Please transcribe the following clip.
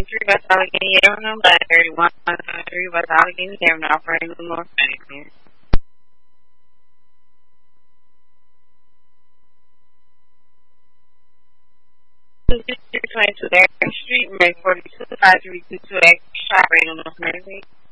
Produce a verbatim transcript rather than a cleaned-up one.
three West Allegheny Avenue, Black thirty-one three West Allegheny Avenue, operating in North Miami. twenty-two Eric Street, May forty-two, five three two two X, operating in North Miami.